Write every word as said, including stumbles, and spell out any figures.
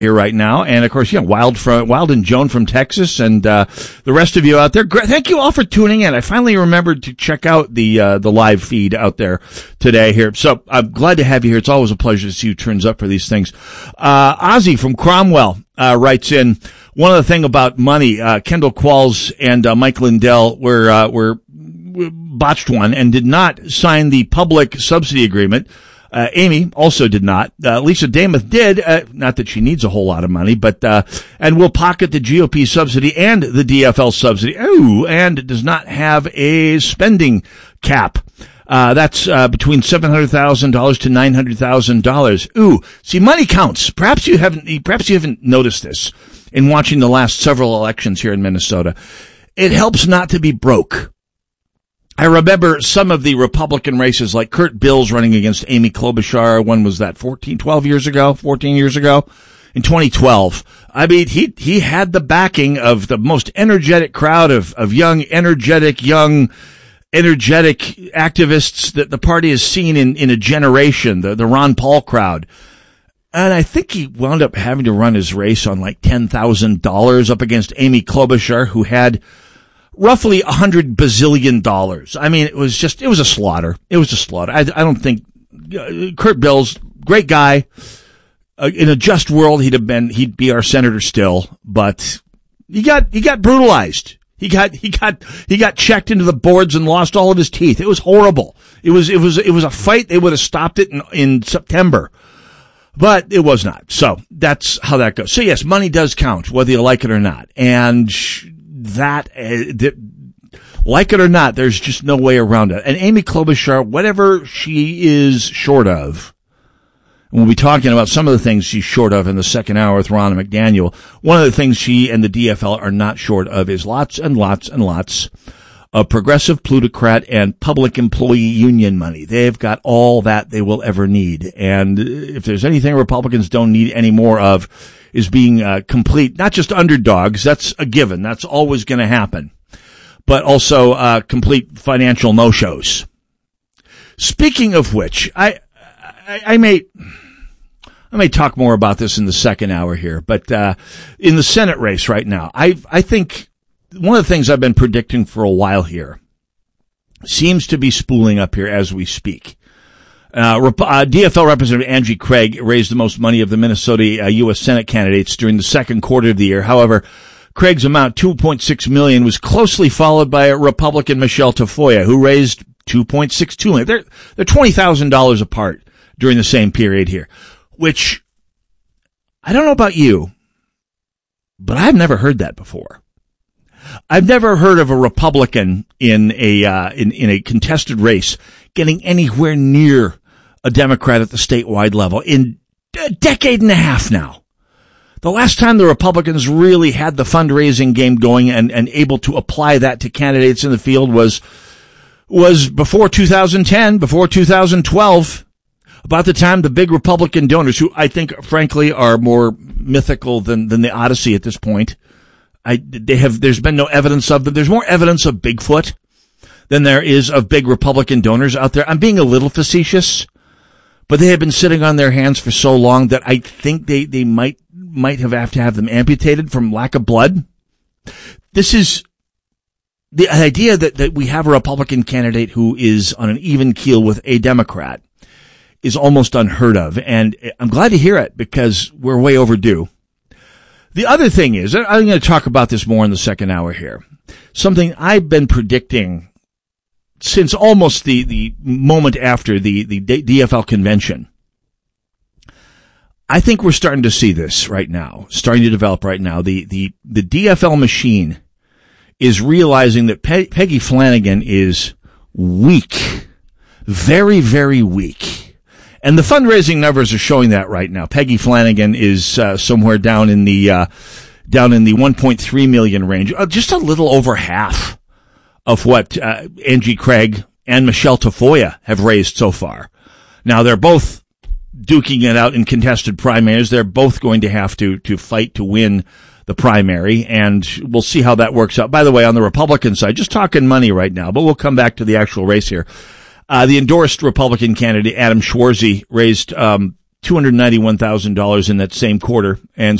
here right now. And of course, yeah, Wild from, Wild and Joan from Texas, and, uh, the rest of you out there. Great. Thank you all for tuning in. I finally remembered to check out the, uh, the live feed out there today here. So I'm glad to have you here. It's always a pleasure to see who turns up for these things. Uh, Ozzy from Cromwell, uh, writes in, one other thing about money, uh, Kendall Qualls and, uh, Mike Lindell were, uh, were, botched one and did not sign the public subsidy agreement. Uh, Amy also did not. Uh, Lisa Damath did, uh, not that she needs a whole lot of money, but, uh, and will pocket the G O P subsidy and the D F L subsidy. Ooh, and does not have a spending cap. Uh, that's, uh, between seven hundred thousand dollars to nine hundred thousand dollars. Ooh, see, money counts. Perhaps you haven't, perhaps you haven't noticed this in watching the last several elections here in Minnesota. It helps not to be broke. I remember some of the Republican races, like Kurt Bills running against Amy Klobuchar. When was that? fourteen, twelve years ago? fourteen years ago? In twenty twelve. I mean, he, he had the backing of the most energetic crowd of, of young, energetic, young, energetic activists that the party has seen in, in a generation, the, the Ron Paul crowd. And I think he wound up having to run his race on like ten thousand dollars up against Amy Klobuchar, who had roughly a hundred bazillion dollars. I mean, it was just, it was a slaughter. It was a slaughter. I, I don't think, uh, Kurt Bills, great guy. Uh, in a just world, he'd have been, he'd be our senator still, but he got, he got brutalized. He got, he got, he got checked into the boards and lost all of his teeth. It was horrible. It was, it was, it was a fight. They would have stopped it in, in September, but it was not. So that's how that goes. So yes, money does count, whether you like it or not. And that, uh, like it or not, there's just no way around it. And Amy Klobuchar, whatever she is short of, and we'll be talking about some of the things she's short of in the second hour with Ron McDaniel. One of the things she and the D F L are not short of is lots and lots and lots of progressive plutocrat and public employee union money. They've got all that they will ever need. And if there's anything Republicans don't need any more of, is being uh, complete, not just underdogs, that's a given, that's always going to happen, but also uh, complete financial no-shows. Speaking of which, I, I, I may, I may talk more about this in the second hour here, but uh, in the Senate race right now, I, I think one of the things I've been predicting for a while here seems to be spooling up here as we speak. Uh, uh, D F L Representative Angie Craig raised the most money of the Minnesota uh, U S Senate candidates during the second quarter of the year. However, Craig's amount, two point six million dollars, was closely followed by Republican Michelle Tafoya, who raised two point six two million dollars. They're, they're twenty thousand dollars apart during the same period here, which I don't know about you, but I've never heard that before. I've never heard of a Republican in a, uh, in, in a contested race getting anywhere near a Democrat at the statewide level in a decade and a half now. The last time the Republicans really had the fundraising game going and, and able to apply that to candidates in the field was, was before two thousand ten, before two thousand twelve, about the time the big Republican donors, who I think frankly are more mythical than, than the Odyssey at this point. I, they have, there's been no evidence of them. There's more evidence of Bigfoot than there is of big Republican donors out there. I'm being a little facetious, but they have been sitting on their hands for so long that I think they, they might, might have have to have them amputated from lack of blood. This is the idea that, that we have a Republican candidate who is on an even keel with a Democrat is almost unheard of. And I'm glad to hear it because we're way overdue. The other thing is, I'm going to talk about this more in the second hour here. Something I've been predicting since almost the, the moment after the, the D F L convention. I think we're starting to see this right now, starting to develop right now. The, the, the D F L machine is realizing that Pe- Peggy Flanagan is weak. Very, very weak. And the fundraising numbers are showing that right now. Peggy Flanagan is uh, somewhere down in the uh, down in the one point three million range, uh, just a little over half of what uh, Angie Craig and Michelle Tafoya have raised so far. Now they're both duking it out in contested primaries. They're both going to have to to fight to win the primary, and we'll see how that works out. By the way, on the Republican side, just talking money right now, but we'll come back to the actual race here. Uh, the endorsed Republican candidate, Adam Schwarzy, raised, um, two hundred ninety-one thousand dollars in that same quarter. And